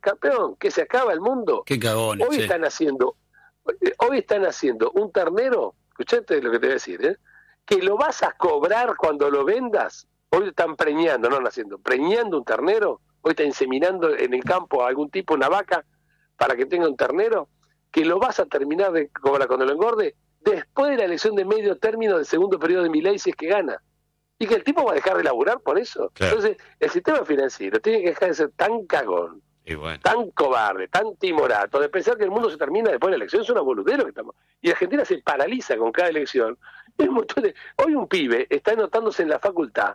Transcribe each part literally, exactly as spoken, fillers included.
campeón, que se acaba el mundo. Qué cagones. Hoy sí. están haciendo, hoy están haciendo un ternero, escuchate lo que te voy a decir, ¿eh? Que lo vas a cobrar cuando lo vendas. Hoy están preñando, no naciendo, preñando un ternero. Hoy está inseminando en el campo a algún tipo una vaca para que tenga un ternero, que lo vas a terminar de cobrar cuando lo engorde después de la elección de medio término del segundo periodo de Milei, si es que gana. Y que el tipo va a dejar de laburar por eso. Claro. Entonces, el sistema financiero tiene que dejar de ser tan cagón, Y bueno. tan cobarde, tan timorato, de pensar que el mundo se termina después de la elección. Es una boludez lo que estamos. Y Argentina se paraliza con cada elección. Es un montón de... Hoy un pibe está anotándose en la facultad,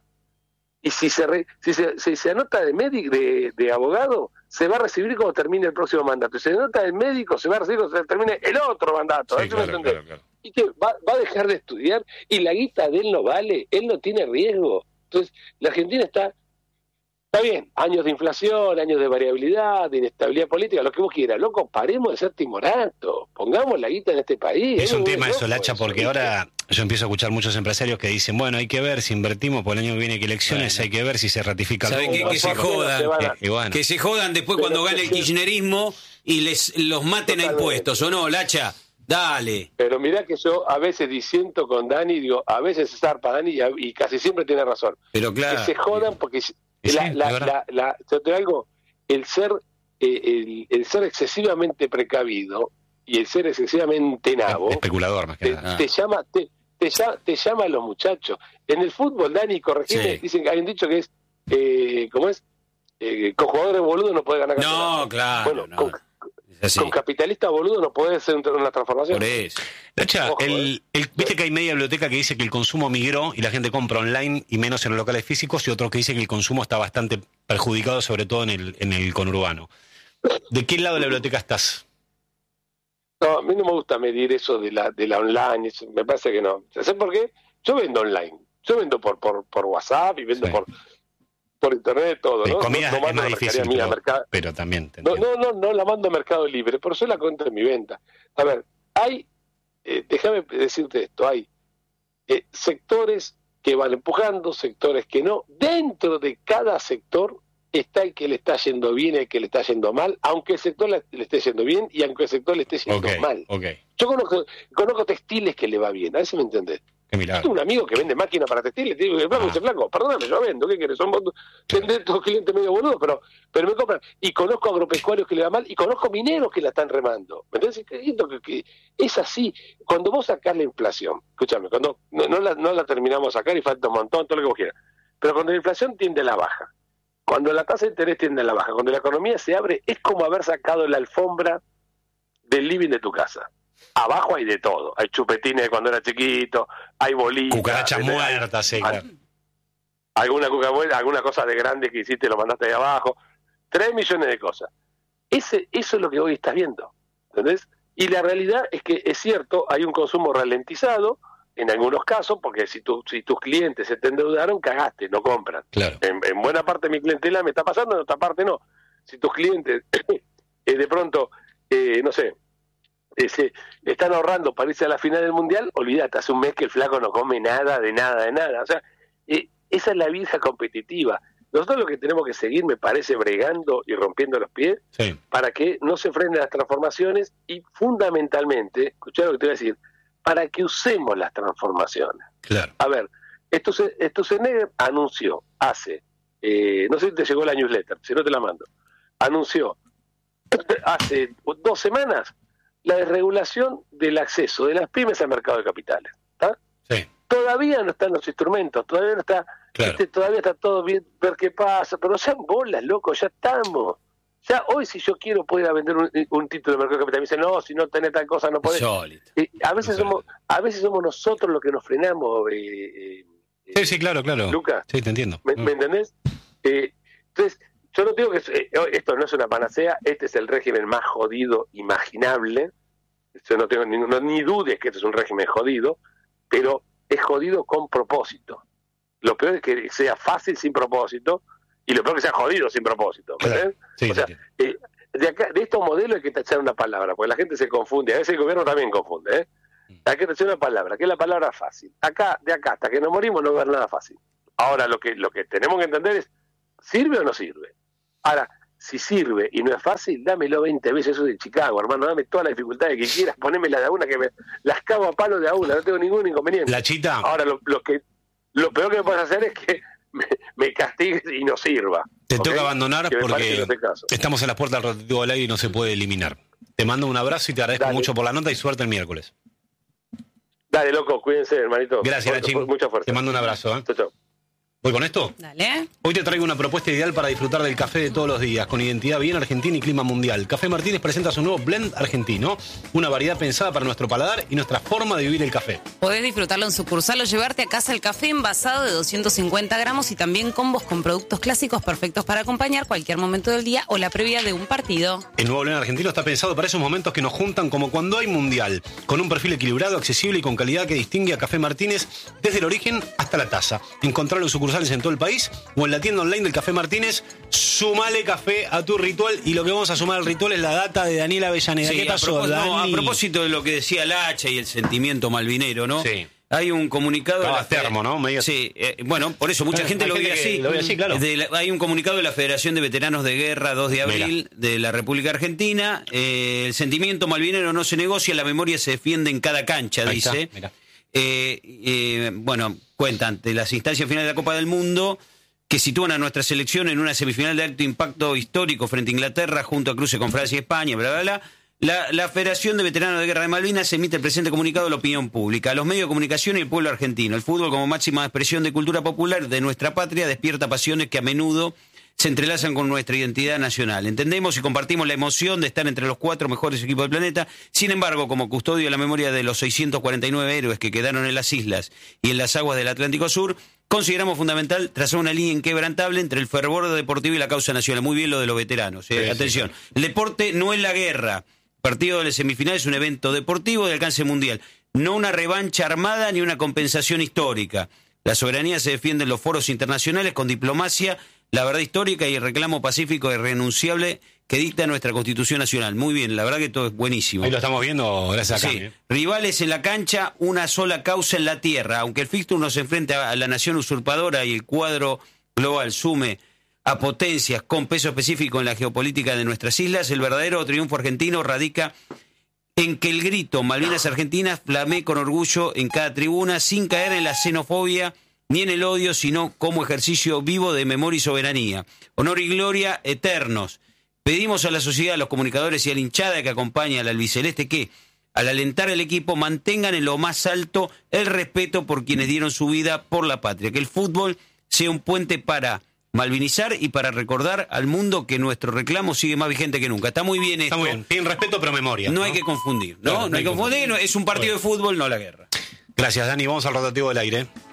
y si se re... si se, si se anota de médico, de, de abogado, se va a recibir cuando termine el próximo mandato. Si se anota de médico, se va a recibir cuando termine el otro mandato. Sí, claro, claro, claro. Y que va, va a dejar de estudiar, y la guita de él no vale, él no tiene riesgo. Entonces, la Argentina está, está bien, años de inflación, años de variabilidad, de inestabilidad política, lo que vos quieras, loco, paremos de ser timorato, pongamos la guita en este país. Es un tema loco eso, Lacha, eso, porque ¿viste? ahora yo empiezo a escuchar muchos empresarios que dicen, bueno, hay que ver si invertimos por el año que viene que elecciones, Bueno. hay que ver si se ratifica el ¿Saben qué? rumbo. Que se por lo menos jodan. se van a- Y bueno, Que se jodan después Pero cuando gane el es que- kirchnerismo y les los maten a Totalmente. impuestos, ¿o no, Lacha? Dale. Pero mirá que yo a veces disiento con Dani, digo, a veces se zarpa Dani y, a- y casi siempre tiene razón. Pero claro. Que se jodan porque si- Y sí, la, la, es verdad. la, la, yo te digo algo, el ser eh, el, el ser excesivamente precavido y el ser excesivamente nabo especulador más que te, nada. te llama te, te llama te llama a los muchachos. En el fútbol, Dani, corregime, Sí. dicen que hay un dicho que es eh, ¿cómo es? Eh, con jugadores boludos no puede ganar No, campeonato. claro. Bueno, no. con, Es así. con capitalistas boludos no puede ser una transformación. Por eso. Lacha, Ojo, el, el- viste que hay media biblioteca que dice que el consumo migró y la gente compra online y menos en los locales físicos, y otro que dice que el consumo está bastante perjudicado, sobre todo en el, en el conurbano. ¿De qué lado de la biblioteca estás? No, a mí no me gusta medir eso de la de la online, eso, me parece que no. ¿Sabes por qué? Yo vendo online, yo vendo por por, por WhatsApp y vendo Sí. por por internet, todo, De ¿no? comidas no, no es mando más la difícil, mercadería mía a pero, mercado. pero también te No, entiendo. no, no, no la mando a Mercado Libre, por eso la cuento en mi venta. A ver, hay, eh, déjame decirte esto, hay eh, sectores que van empujando, sectores que no. Dentro de cada sector está el que le está yendo bien y el que le está yendo mal, aunque el sector le, le esté yendo bien y aunque el sector le esté yendo Ok, mal. ok. Yo conozco, conozco textiles que le va bien, a ver si me entendés. Qué Yo milagro. tengo un amigo que vende máquinas para textiles, te digo, flaco, Ah. dice, flaco, perdóname, yo vendo, ¿qué querés? Son vos- vender tus clientes medio boludos, pero, pero me compran. Y conozco agropecuarios que le va mal, y conozco mineros que la están remando. ¿Me entiendes? Que, que, que es así. Cuando vos sacás la inflación, escúchame, cuando no, no, la, no la terminamos de sacar y falta un montón, todo lo que vos quieras, pero cuando la inflación tiende a la baja, cuando la tasa de interés tiende a la baja, cuando la economía se abre, es como haber sacado la alfombra del living de tu casa. Abajo hay de todo, hay chupetines de cuando era chiquito, hay bolitas, Cucarachas hay- muertas, sí, hay- claro. alguna cuca buena, alguna cosa de grande que hiciste lo mandaste ahí abajo, tres millones de cosas. Ese, eso es lo que hoy estás viendo, ¿entendés? Y la realidad es que es cierto, hay un consumo ralentizado en algunos casos, porque si, tu, si tus clientes se te endeudaron, cagaste, no compran. Claro. En, en buena parte de mi clientela me está pasando, en otra parte no. Si tus clientes eh, de pronto, eh, no sé, eh, se están ahorrando para irse a la final del Mundial, olvídate, hace un mes que el flaco no come nada, de nada, de nada. O sea, eh, esa es la vida competitiva. Nosotros lo que tenemos que seguir, me parece, bregando y rompiendo los pies Sí. para que no se frenen las transformaciones y fundamentalmente, escuchá lo que te voy a decir, para que usemos las transformaciones. Claro. A ver, Stusenegger anunció hace, eh, no sé si te llegó la newsletter, si no te la mando, anunció hace dos semanas la desregulación del acceso de las pymes al mercado de capitales. ¿Tá? Sí. Todavía no están los instrumentos, todavía no está, Claro. ¿viste? Todavía está todo bien, ver qué pasa, pero sean bolas, loco, ya estamos. Ya hoy si yo quiero puedo ir a vender un, un título de mercado de capital, me dicen, no, si no tenés tal cosa no podés. Insólito. Eh, a veces No sé. somos a veces somos nosotros los que nos frenamos, eh, eh, Sí, sí, claro, claro. Lucas. Sí, te entiendo. ¿Me, me entendés? Eh, entonces, yo no digo que eh, esto no es una panacea, este es el régimen más jodido imaginable. Yo no tengo ni, no, ni dudes que este es un régimen jodido, pero es jodido con propósito. Lo peor es que sea fácil sin propósito, y lo peor es que sea jodido sin propósito. ¿Me Claro. entendés? Sí, O sea, te entiendo. eh, de, acá, de estos modelos hay que tachar una palabra, porque la gente se confunde, a veces el gobierno también confunde, ¿eh? Hay que tachar una palabra, que es la palabra fácil. Acá, de acá hasta que nos morimos no va a haber nada fácil. Ahora, lo que, lo que tenemos que entender es, ¿sirve o no sirve? Ahora, si sirve y no es fácil, dámelo veinte veces. Eso de Chicago, hermano, dame todas las dificultades que quieras, ponémela de a una, que me las cago a palo de a una, no tengo ningún inconveniente. La Chita. Ahora, lo, lo que lo peor que me puedes hacer es que me, me castigues y no sirva. Te ¿okay? toca abandonar que porque no caso. Estamos en las puertas del rotativo del aire y no se puede eliminar. Te mando un abrazo y te agradezco Dale. mucho por la nota y suerte el miércoles. Dale, loco, cuídense, hermanito. Gracias, Nachín. Mucha fuerza. Te mando un abrazo. ¿eh? Chau, chau. ¿Voy con esto? Dale. Hoy te traigo una propuesta ideal para disfrutar del café de todos los días, con identidad bien argentina y clima mundial. Café Martínez presenta su nuevo blend argentino, una variedad pensada para nuestro paladar y nuestra forma de vivir el café. Podés disfrutarlo en sucursal o llevarte a casa el café envasado de doscientos cincuenta gramos y también combos con productos clásicos perfectos para acompañar cualquier momento del día o la previa de un partido. El nuevo blend argentino está pensado para esos momentos que nos juntan como cuando hay mundial, con un perfil equilibrado, accesible y con calidad que distingue a Café Martínez desde el origen hasta la taza. Encontrarlo en sucursales en todo el país o en la tienda online del Café Martínez. Sumale café a tu ritual, y lo que vamos a sumar al ritual es la data de Daniela Avellaneda. Sí, ¿Qué a pasó, propósito, no, a Dani? propósito de lo que decía Lacha y el sentimiento malvinero, ¿no? Sí. Hay un comunicado Estaba de la termo, ¿no? Medio- Sí, eh, bueno, por eso mucha Hay gente lo ve gente que así. lo ve así, claro. De la- hay un comunicado de la Federación de Veteranos de Guerra, dos de abril, de la República Argentina. Eh, el sentimiento malvinero no se negocia, la memoria se defiende en cada cancha, Ahí dice. está, mirá. Eh, eh, bueno, cuentan de las instancias finales de la Copa del Mundo, que sitúan a nuestra selección en una semifinal de alto impacto histórico frente a Inglaterra, junto a cruce con Francia y España, bla, bla, bla. La, la Federación de Veteranos de Guerra de Malvinas emite el presente comunicado a la opinión pública, a los medios de comunicación y al pueblo argentino. El fútbol, como máxima expresión de cultura popular de nuestra patria, despierta pasiones que a menudo se entrelazan con nuestra identidad nacional. Entendemos y compartimos la emoción de estar entre los cuatro mejores equipos del planeta. Sin embargo, como custodio de la memoria de los seiscientos cuarenta y nueve héroes que quedaron en las islas y en las aguas del Atlántico Sur, consideramos fundamental trazar una línea inquebrantable entre el fervor deportivo y la causa nacional. Muy bien lo de los veteranos. Eh. Sí, Atención, el deporte no es la guerra. El partido de la semifinal es un evento deportivo de alcance mundial, no una revancha armada ni una compensación histórica. La soberanía se defiende en los foros internacionales con diplomacia, la verdad histórica y el reclamo pacífico e irrenunciable que dicta nuestra Constitución Nacional. Muy bien, la verdad que todo es buenísimo. Ahí lo estamos viendo gracias a Sí, Cami, ¿eh? rivales en la cancha, una sola causa en la tierra. Aunque el fixture nos enfrente a la nación usurpadora y el cuadro global sume a potencias con peso específico en la geopolítica de nuestras islas, el verdadero triunfo argentino radica en que el grito Malvinas Argentinas flamee con orgullo en cada tribuna, sin caer en la xenofobia ni en el odio, sino como ejercicio vivo de memoria y soberanía. Honor y gloria eternos. Pedimos a la sociedad, a los comunicadores y a la hinchada que acompaña al albiceleste que, al alentar el equipo, mantengan en lo más alto el respeto por quienes dieron su vida por la patria. Que el fútbol sea un puente para malvinizar y para recordar al mundo que nuestro reclamo sigue más vigente que nunca. Está muy bien esto. Está muy bien. Tienen respeto, pero memoria. No, hay que confundir, ¿no? Claro, no hay que confundir. no, es un partido de fútbol, no la guerra. Gracias, Dani. Vamos al rotativo del aire.